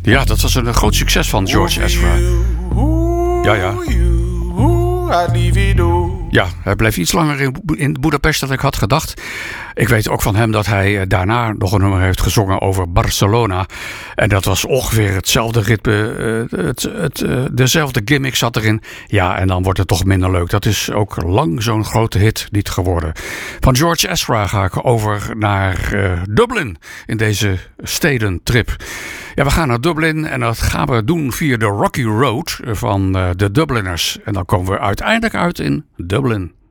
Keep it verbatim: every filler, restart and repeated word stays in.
Ja, dat was een groot succes van George Ezra. Ja, ja. Ja, hij bleef iets langer in, in Budapest dan ik had gedacht. Ik weet ook van hem dat hij daarna nog een nummer heeft gezongen over Barcelona. En dat was ongeveer hetzelfde ritme, het, het, het, dezelfde gimmick zat erin. Ja, en dan wordt het toch minder leuk. Dat is ook lang zo'n grote hit niet geworden. Van George Ezra ga ik over naar uh, Dublin in deze stedentrip. Ja, we gaan naar Dublin en dat gaan we doen via de Rocky Road van uh, de Dubliners. En dan komen we uiteindelijk uit in Dublin.